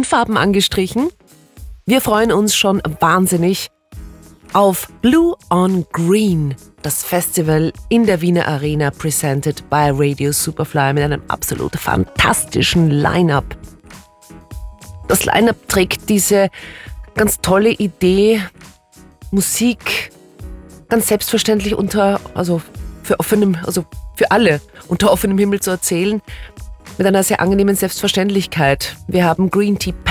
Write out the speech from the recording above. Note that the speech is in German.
in Farben angestrichen. Wir freuen uns schon wahnsinnig auf Blue on Green, das Festival in der Wiener Arena, presented by Radio Superfly mit einem absolut fantastischen Line-Up. Das Line-Up trägt diese ganz tolle Idee, Musik ganz selbstverständlich für alle unter offenem Himmel zu erzählen, mit einer sehr angenehmen Selbstverständlichkeit. Wir haben Green Tea